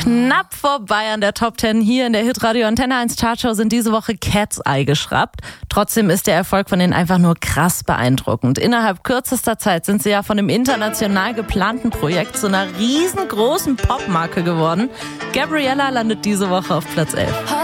Knapp vorbei an der Top 10 hier in der Hitradio Antenne 1 Chartshow sind diese Woche Cat's Eye geschraubt. Trotzdem ist der Erfolg von denen einfach nur krass beeindruckend. Innerhalb kürzester Zeit sind sie ja von dem international geplanten Projekt zu einer riesengroßen Popmarke geworden. Gabriella landet diese Woche auf Platz 11.